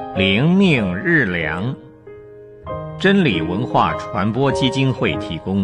灵命日粮，真理文化传播基金会提供。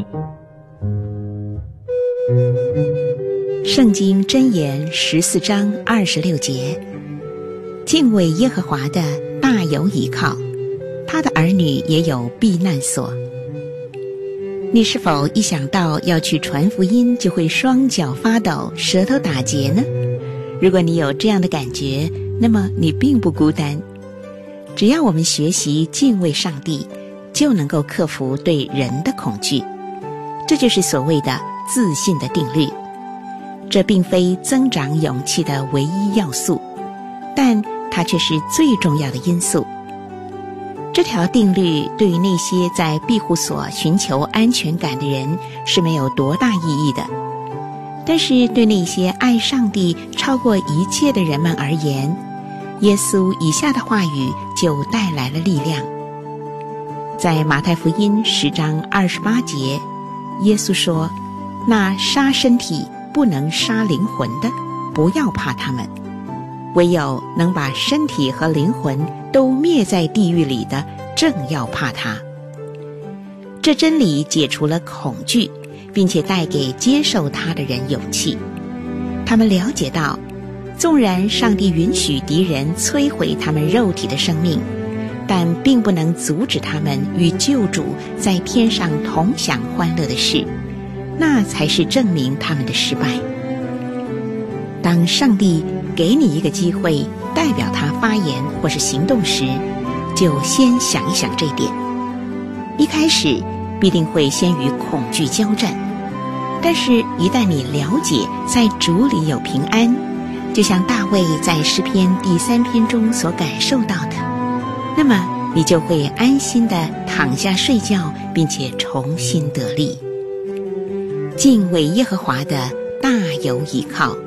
圣经箴言14章26节，敬畏耶和华的大有倚靠，他的儿女也有避难所。你是否一想到要去传福音就会双脚发抖、舌头打结呢？如果你有这样的感觉，那么你并不孤单。只要我们学习敬畏上帝，就能够克服对人的恐惧。这就是所谓的自信的定律。这并非增长勇气的唯一要素，但它却是最重要的因素。这条定律对于那些在庇护所寻求安全感的人是没有多大意义的，但是对那些爱上帝超过一切的人们而言，耶稣以下的话语就带来了力量。在马太福音10章28节，耶稣说：那杀身体不能杀灵魂的，不要怕他们，唯有能把身体和灵魂都灭在地狱里的，正要怕他。这真理解除了恐惧，并且带给接受他的人勇气。他们了解到，纵然上帝允许敌人摧毁他们肉体的生命，但并不能阻止他们与救主在天上同享欢乐的事，那才是证明他们的失败。当上帝给你一个机会代表他发言或是行动时，就先想一想这一点。一开始必定会先与恐惧交战，但是一旦你了解在主里有平安，就像大卫在诗篇第3篇中所感受到的，那么你就会安心地躺下睡觉，并且重新得力。敬畏耶和华的大有倚靠。